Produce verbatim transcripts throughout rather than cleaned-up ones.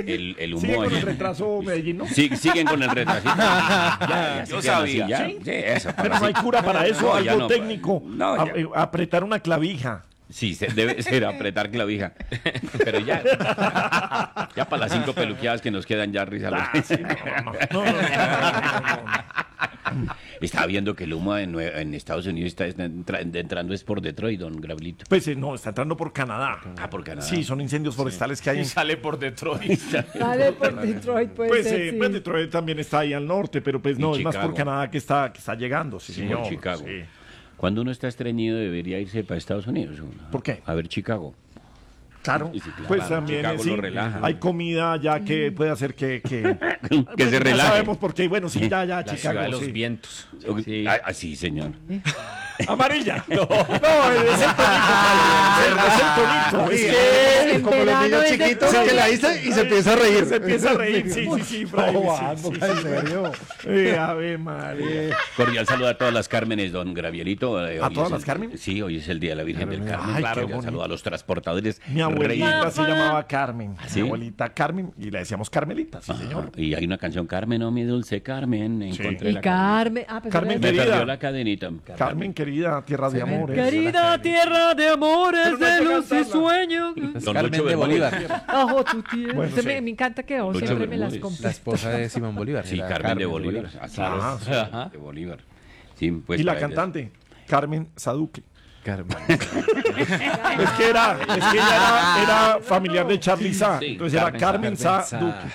el, el humo. ¿Sigue con allí. el retraso Medellín, no? Sí, siguen con el retraso. Ya, ya se Yo quedan sabía. así, ya. ¿Sí? Sí, eso. Pero no hay cura para eso, No, algo ya no, técnico. no, A- ya. eh, apretar una clavija. Sí, se, debe ser apretar clavija. Pero ya. Ya para las cinco peluqueadas que nos quedan ya risa. Ah, sí, no, no, no, no, no, no, no. Estaba viendo que el humo en, Nue- en Estados Unidos está entra- entrando es por Detroit, don Gabrielito. Pues eh, no, está entrando por Canadá. Ah, por Canadá. Sí, son incendios forestales que hay Y en... sale por Detroit. Sale por Detroit, puede Pues, ser, eh, sí. pues Detroit también está ahí al norte, pero pues Y no, es más por Chicago. Canadá que está, que está llegando, sí, Sí, señor. por Chicago. Sí. Cuando uno está estreñido debería irse para Estados Unidos. ¿Por qué? A ver Chicago. Claro, Sí, claro. pues también Chicago eh, sí, lo relaja. hay comida ya que puede hacer que... que Que se ya relaje. sabemos por qué, bueno, sí, ya, ya, La ciudad Chicago, de los sí. vientos. Sí. Ah, ah, sí, señor. Amarilla. No, no, es el tonito, es el tonito. Es que En como los verano niños es de chiquitos Colombia. que la dice y se empieza a reír. se empieza a reír, sí, sí, sí, Fray, No, sí, ah, sí, boca, sí, en sí. serio. Eh, Ave María. Cordial saludo a todas las Cármenes, don Gravierito. Eh, ¿A hoy todas es las el- Carmen? Sí, hoy es el Día de la Virgen del Carmen. Ay, Claro, qué un bonito. saludo a los transportadores. Mi abuelita Reyes. se llamaba Carmen. ¿Sí? Mi abuelita Carmen, y le decíamos Carmelita, sí, Ajá. señor. Y hay una canción, Carmen, oh mi dulce Carmen. Encontré Y la Carmen. Ah, pues Carmen era- Me querida. perdió la cadenita. Carmen, querida, tierra de amores. Querida tierra de amores, Pero no de sé luz y cantarla. sueño. Don Carmen Lucho de Bermúdez. Bolívar. Bajo tu tierra. Bueno, Se sí. me, me encanta que vos Lucho siempre me las Bermúdez. compras. La esposa de Simón Bolívar. Sí, era Carmen de Bolívar. Así Ah, es. sí. Ajá. De Bolívar. Sí, pues Y la para ella- cantante, Carmen Saduque. Carmen. Es que era, es que ella era, era familiar de Charly Sa. Sí, Entonces era Carmen Carmen Saduque.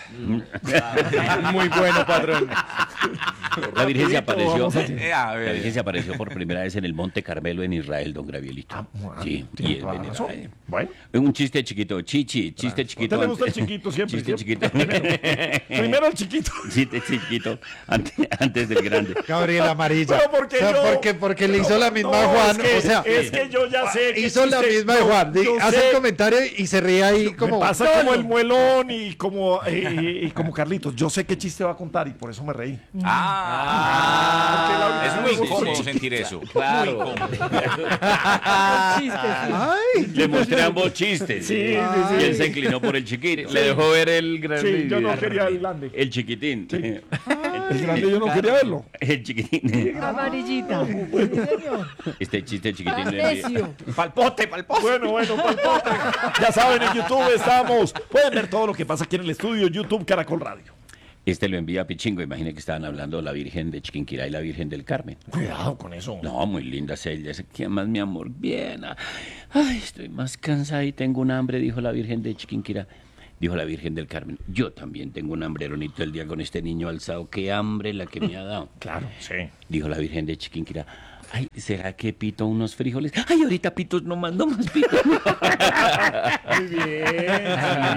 Muy bueno, patrón. La Virgen se Rapidito, apareció. vamos a- Eh, a ver. La Virgen se apareció por primera vez en el Monte Carmelo en Israel, don Gravielito. Ah, Sí, tiene y toda en la razón. Israel. Bueno, Un chiste chiquito, chichi, chiste ¿a chiquito. usted le gusta el antes- chiquito siempre? Chiste ¿cierto? chiquito. primero el chiquito. Chiste chiquito, antes, antes del grande. Gabriel Amarilla. Pero porque O sea, yo- porque, porque le hizo la misma No, a Juan. es que- o sea, es que yo ya sé. que hizo la chiste- misma de Juan. Di- yo hace sé. el comentario y se ríe ahí como. Me pasa No, como no. el muelón y como, eh, y, y como Carlitos. Yo sé qué chiste va a contar y por eso me reí. Ah, Porque la- es muy Sí, incómodo sí. sentir eso. Claro. Chiste, sí. Ay, Le mostré ambos chistes. Sí, sí, Y sí. él se inclinó por el chiquitín. Le dejó ver el gran. Sí, yo no quería el grande. El chiquitín. El grande yo no quería verlo. El chiquitín. Amarillita. Este chiste chiquitín. le- Necio. Palpote, palpote. Bueno, bueno, palpote. Ya saben, en YouTube estamos. Pueden ver todo lo que pasa aquí en el estudio, YouTube Caracol Radio. Este lo envía a Pichingo. Imagine que estaban hablando de la Virgen de Chiquinquirá y la Virgen del Carmen. Cuidado con eso. No, muy lindas ellas. ¿Quién más, mi amor? Bien. ah. Ay, estoy más cansada y tengo un hambre, dijo la Virgen de Chiquinquirá. Dijo la Virgen del Carmen. Yo también tengo un hambre, Ronito, el día con este niño alzado. Qué hambre la que me ha dado. Claro, sí. Dijo la Virgen de Chiquinquirá. Ay, ¿será que pito unos frijoles? Ay, ahorita pitos no mando más pitos. Muy bien.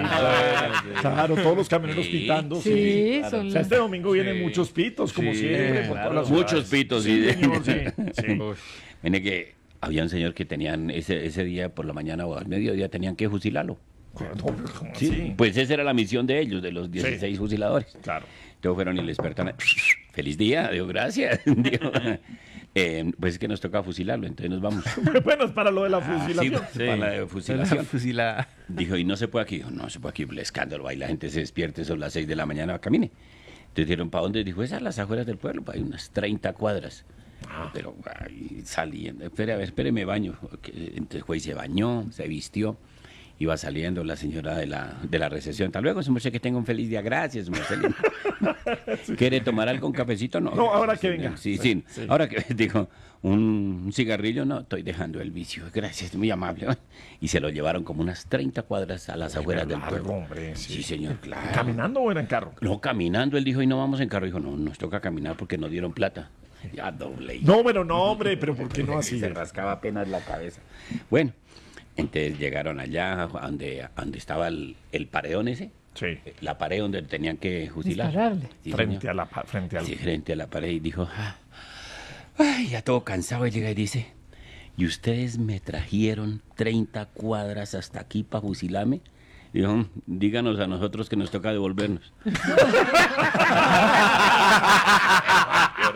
Claro, todos los camioneros Sí, pitando. Sí, O son sea, este domingo vienen Sí. muchos pitos, como Sí, siempre. por claro. todas las Muchos ciudades. pitos, Sí, sí. señor, sí, sí. Mire que había un señor que tenían ese, ese día por la mañana o al mediodía tenían que fusilarlo. ¿Cómo Sí, así? pues esa era la misión de ellos, de los dieciséis fusiladores. Claro. Entonces fueron y le despertaron. Feliz día, digo, gracias. Digo, eh, pues es que nos toca fusilarlo, entonces nos vamos. Bueno, es para lo de la Sí, fusilación. para la de fusilación. Fusilada. Dijo, y no se puede aquí. Dijo, no se puede aquí, el escándalo. Ahí la gente se despierte, son las seis de la mañana, camine. Entonces dijeron, ¿para dónde? Dijo, esas las afueras del pueblo, para unas treinta cuadras. Pero ahí saliendo, espere, a ver, espere, me baño. Entonces fue y se bañó, se vistió. Iba saliendo la señora de la, de la recepción. Hasta luego, señor, que tenga un feliz día. Gracias, Marcelino. ¿Quiere tomar algo, un cafecito? No. No, ahora que venga. Sí, sí. Ahora que dijo, ¿un, un cigarrillo? No, estoy dejando el vicio. Gracias, muy amable. Y se lo llevaron como unas treinta cuadras a las afueras del largo, pueblo. hombre, sí. Sí, señor, claro. ¿Caminando o era en carro? No, caminando. Él dijo, y no vamos en carro. Dijo, no, nos toca caminar porque nos dieron plata. Ya doble. No, pero no, hombre, pero ¿por qué no así? Se rascaba apenas la cabeza. Bueno, entonces llegaron allá a donde, a donde estaba el, el paredón ese. Sí. La pared donde tenían que fusilar. Dispararle. Sí, Frente señor. a la pa- frente al Sí, frente a la pared y dijo, "Ah, ay, ya todo cansado", y llega y dice, ¿y ustedes me trajeron treinta cuadras hasta aquí para fusilarme? Dijo, díganos a nosotros que nos toca devolvernos. Qué horror.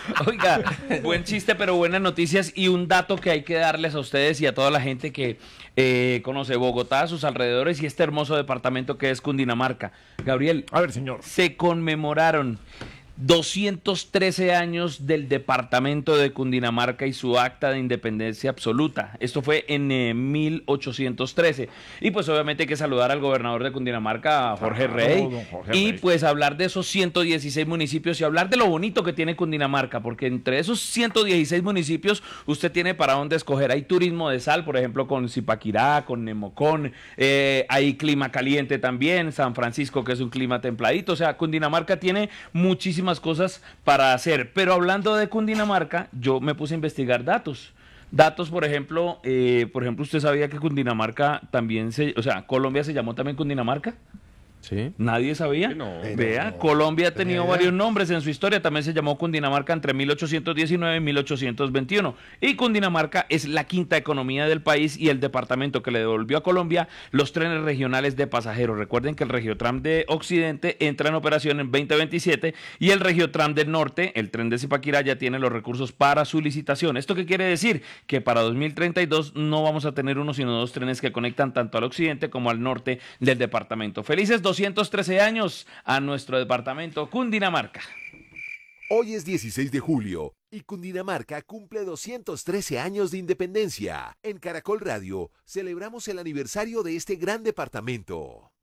Oiga, buen chiste, pero buenas noticias y un dato que hay que darles a ustedes y a toda la gente que eh, conoce Bogotá, sus alrededores y este hermoso departamento que es Cundinamarca. Gabriel, A ver, señor. se conmemoraron doscientos trece años del departamento de Cundinamarca y su acta de independencia absoluta. Esto fue en eh, mil ochocientos trece. Y pues obviamente hay que saludar al gobernador de Cundinamarca, a Jorge Claro, Rey. don Jorge Y Rey. pues hablar de esos ciento dieciséis municipios y hablar de lo bonito que tiene Cundinamarca, porque entre esos ciento dieciséis municipios usted tiene para dónde escoger. Hay turismo de sal, por ejemplo, con Zipaquirá, con Nemocón, eh, hay clima caliente también, San Francisco, que es un clima templadito. O sea, Cundinamarca tiene muchísimas cosas para hacer. Pero hablando de Cundinamarca, yo me puse a investigar datos. Datos, por ejemplo, eh, por ejemplo, ¿usted sabía que Cundinamarca también se, o sea, Colombia se llamó también Cundinamarca? Sí. ¿Nadie sabía? no. Vea, No, Colombia ha tenía tenido idea. varios nombres en su historia. También se llamó Cundinamarca entre mil ochocientos diecinueve y mil ochocientos veintiuno. Y Cundinamarca es la quinta economía del país y el departamento que le devolvió a Colombia los trenes regionales de pasajeros. Recuerden que el Regiotram de Occidente entra en operación en veinte veintisiete y el Regiotram del Norte, el tren de Zipaquirá, ya tiene los recursos para su licitación. ¿Esto qué quiere decir? Que para dos mil treinta y dos no vamos a tener uno, sino dos trenes que conectan tanto al occidente como al norte del departamento. Felices doscientos trece años a nuestro departamento Cundinamarca. Hoy es dieciséis de julio y Cundinamarca cumple doscientos trece años de independencia. En Caracol Radio celebramos el aniversario de este gran departamento.